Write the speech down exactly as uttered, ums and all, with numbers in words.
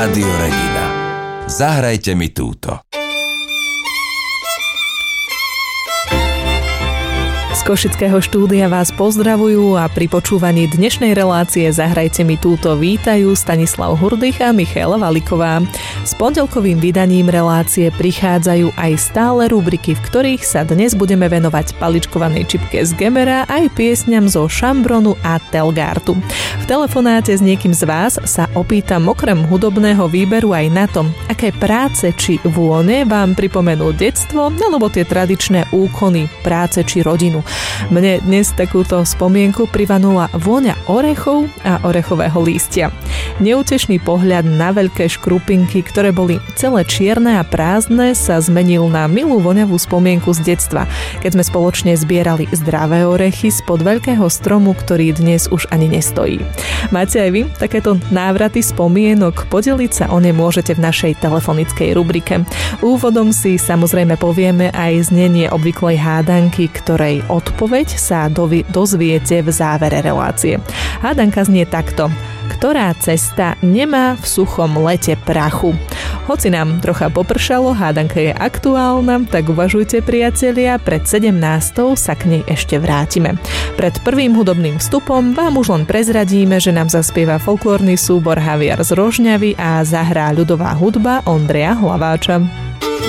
Rádio Regina. Zahrajte mi túto. Z košického štúdia vás pozdravujú a pri počúvaní dnešnej relácie Zahrajte mi túto vítajú Stanislav Hurdych a Michaela Valiková. S pondelkovým vydaním relácie prichádzajú aj stále rubriky, v ktorých sa dnes budeme venovať paličkovanej čipke z Gemera aj piesňam zo Šambronu a Telgartu. V telefonáte s niekým z vás sa opýtam okrem hudobného výberu aj na tom, aké práce či vône vám pripomenú detstvo alebo tie tradičné úkony práce či rodinu. Mne dnes takúto spomienku privanula vôňa orechov a orechového lístia. Neútešný pohľad na veľké škrupinky, ktoré boli celé čierne a prázdne, sa zmenil na milú voňavú spomienku z detstva, keď sme spoločne zbierali zdravé orechy spod veľkého stromu, ktorý dnes už ani nestojí. Máte aj vy takéto návraty spomienok? Podeliť sa o ne môžete v našej telefonickej rubrike. Úvodom si samozrejme povieme aj znenie obvyklej hádanky, ktorej odpoveď sa dovi- dozviete v závere relácie. Hádanka znie takto. Ktorá cesta nemá v suchom lete prachu? Hoci nám trocha popršalo, hádanka je aktuálna, tak uvažujte, priatelia, pred sedemnástou sa k nej ešte vrátime. Pred prvým hudobným vstupom vám už len prezradíme, že nám zaspieva folklórny súbor Haviar z Rožňavy a zahrá ľudová hudba Ondreja Hlaváča.